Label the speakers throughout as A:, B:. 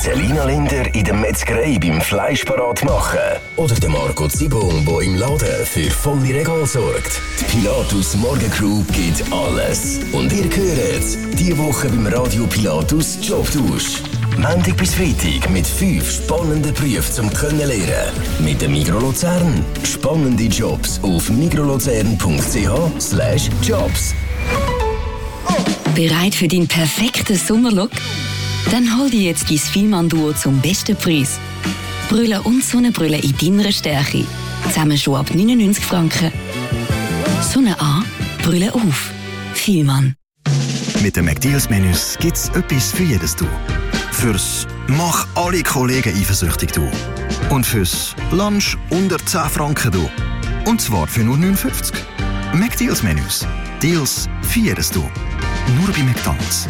A: Selina Linder in der Metzgerei beim Fleisch parat machen. Oder der Marco Zibung, der im Laden für volle Regal sorgt. Die Pilatus Morgencrew gibt alles. Und ihr hört diese Woche beim Radio Pilatus Jobtausch. Montag bis Freitag mit 5 spannenden Berufen zum Kennenlernen. Mit dem Migros Luzern. Spannende Jobs auf migroluzern.ch/jobs.
B: Bereit für deinen perfekten Sommerlook? Dann hol dir jetzt dein Fielmann-Duo zum besten Preis. Brille und Sonnenbrille in deiner Stärke. Zusammen schon ab 99 Franken. Sonne an, Brille auf. Fielmann.
C: Mit den McDeals-Menüs gibt es etwas für jedes Du. Fürs «Mach alle Kollegen eifersüchtig» Du. Und fürs «Lunch unter 10 Franken» Du. Und zwar für nur 59. McDeals-Menüs. Deals für jedes Du. Nur bei McDonald's.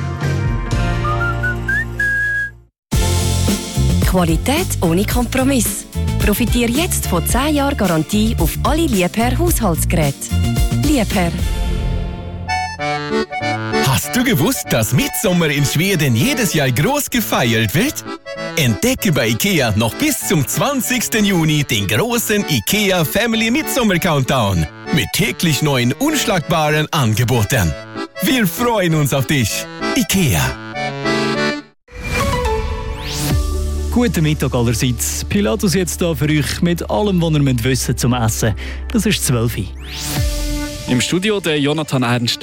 D: Qualität ohne Kompromiss. Profitiere jetzt von 10 Jahren Garantie auf alle Liebherr Haushaltsgeräte. Liebherr.
E: Hast du gewusst, dass Mitsommer in Schweden jedes Jahr groß gefeiert wird? Entdecke bei IKEA noch bis zum 20. Juni den großen IKEA Family Mitsommer Countdown mit täglich neuen unschlagbaren Angeboten. Wir freuen uns auf dich. IKEA.
F: Guten Mittag allerseits. Pilatus jetzt da für euch mit allem, was ihr wissen müsst zum Essen. Das ist 12 Uhr.
G: Im Studio der Jonathan Ernst.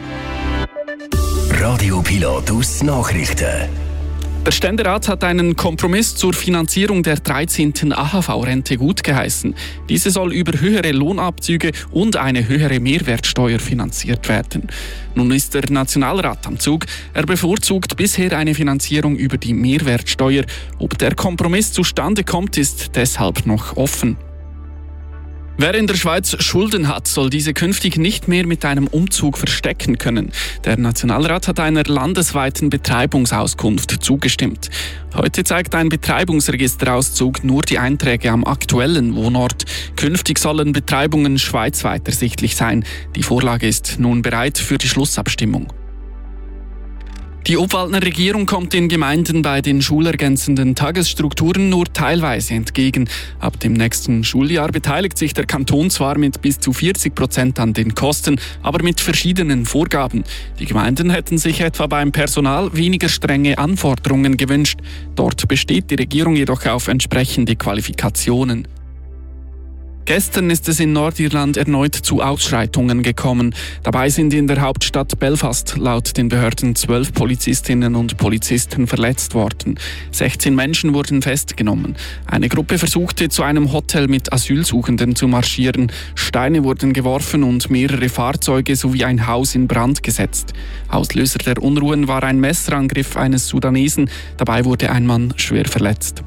A: Radio Pilatus Nachrichten.
G: Der Ständerat hat einen Kompromiss zur Finanzierung der 13. AHV-Rente gutgeheißen. Diese soll über höhere Lohnabzüge und eine höhere Mehrwertsteuer finanziert werden. Nun ist der Nationalrat am Zug. Er bevorzugt bisher eine Finanzierung über die Mehrwertsteuer. Ob der Kompromiss zustande kommt, ist deshalb noch offen. Wer in der Schweiz Schulden hat, soll diese künftig nicht mehr mit einem Umzug verstecken können. Der Nationalrat hat einer landesweiten Betreibungsauskunft zugestimmt. Heute zeigt ein Betreibungsregisterauszug nur die Einträge am aktuellen Wohnort. Künftig sollen Betreibungen schweizweit ersichtlich sein. Die Vorlage ist nun bereit für die Schlussabstimmung. Die Obwaldner Regierung kommt den Gemeinden bei den schulergänzenden Tagesstrukturen nur teilweise entgegen. Ab dem nächsten Schuljahr beteiligt sich der Kanton zwar mit bis zu 40% an den Kosten, aber mit verschiedenen Vorgaben. Die Gemeinden hätten sich etwa beim Personal weniger strenge Anforderungen gewünscht. Dort besteht die Regierung jedoch auf entsprechende Qualifikationen. Gestern ist es in Nordirland erneut zu Ausschreitungen gekommen. Dabei sind in der Hauptstadt Belfast laut den Behörden 12 Polizistinnen und Polizisten verletzt worden. 16 Menschen wurden festgenommen. Eine Gruppe versuchte, zu einem Hotel mit Asylsuchenden zu marschieren. Steine wurden geworfen und mehrere Fahrzeuge sowie ein Haus in Brand gesetzt. Auslöser der Unruhen war ein Messerangriff eines Sudanesen. Dabei wurde ein Mann schwer verletzt.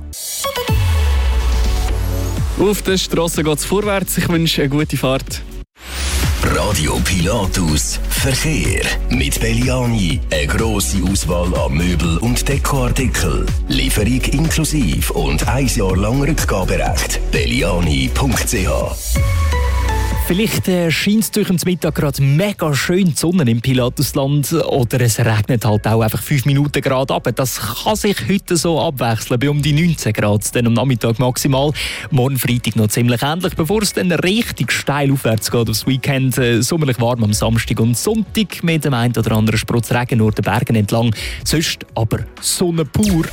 G: Auf der Strasse geht es vorwärts. Ich wünsche eine gute Fahrt.
A: Radio Pilatus Verkehr. Mit Belliani eine grosse Auswahl an Möbel- und Dekoartikeln. Lieferung inklusive und 1 Jahr lang Rückgaberecht. Belliani.ch.
F: Vielleicht scheint es durch den Mittag gerade mega schön die Sonne im Pilatusland oder es regnet halt auch einfach 5 Minuten Grad ab. Das kann sich heute so abwechseln, bei um die 19 Grad, dann am Nachmittag maximal. Morgen Freitag noch ziemlich ähnlich, bevor es dann richtig steil aufwärts geht aufs Weekend. Sommerlich warm am Samstag und Sonntag mit dem einen oder anderen Sprutz Regen nur den Bergen entlang. Sonst aber Sonne pur.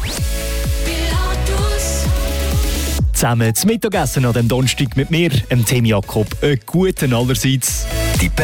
F: Zusammen zum Mittagessen an dem Donnerstag mit mir, Tim Jakob. Einen guten allerseits.